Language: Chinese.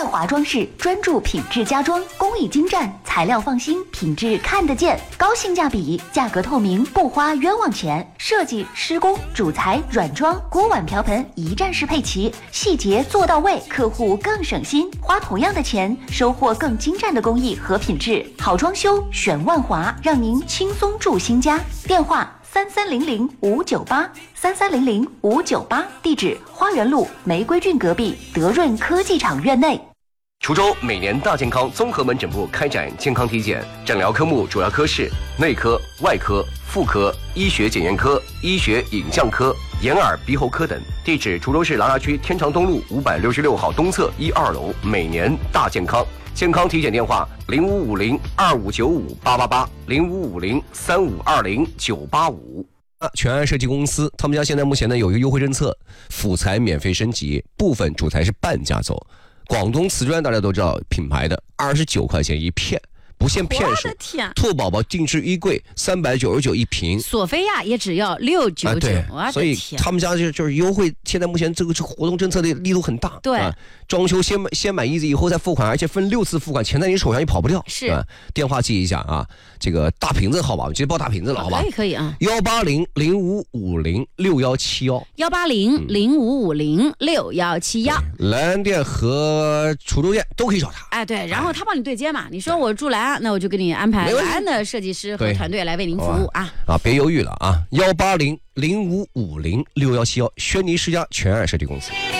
华装饰专注品质家装，工艺精湛，材料放心，品质看得见，高性价比，价格透明，不花冤枉钱。设计、施工、主材、软装、锅碗瓢盆一站式配齐，细节做到位，客户更省心，花同样的钱，收获更精湛的工艺和品质。好装修选万华，让您轻松住新家。电话3300-598，3300-598，地址花园路玫瑰郡隔壁德润科技厂院内。 滁州每年大健康综合门诊部开展健康体检，诊疗科目主要科室内科、外科、妇科、医学检验科、医学影像科、眼耳鼻喉科等。地址滁州市琅琊区天长东路566号东侧1、2楼。每年大健康。健康体检电话0550-2595-888，0550-3520-985。全安设计公司，他们家现在目前呢有一个优惠政策，辅材免费升级，部分主材是半价走。广东瓷砖大家都知道品牌的，29块钱一片，不限片数。兔宝宝定制衣柜399一瓶， 索菲亚也只要699。 对，所以他们家就是优惠，现在目前这个活动政策的力度很大。 对， 装修先买意思以后再付款，而且分6次付款，钱在你手上也跑不掉。 是， 电话记一下啊，这个大瓶子好吧，我直接报大瓶子了，好吧？ 可以啊 ，180-0550-6171， 180-0550-6171。 蓝店和滁州店都可以找他。 哎，对，然后他帮你对接嘛，你说我住蓝，那我就给你安排蓝的设计师和团队来为您服务啊。 别犹豫了啊，180-0550-6171，轩尼诗家全安设计公司。